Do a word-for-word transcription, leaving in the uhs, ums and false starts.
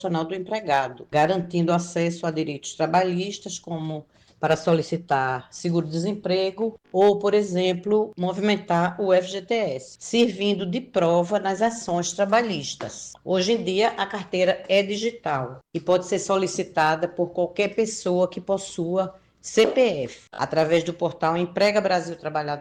Nacional do Empregado, garantindo acesso a direitos trabalhistas, como para solicitar seguro-desemprego ou, por exemplo, movimentar o F G T S, servindo de prova nas ações trabalhistas. Hoje em dia, a carteira é digital e pode ser solicitada por qualquer pessoa que possua C P F, através do portal Emprega Brasil Trabalhador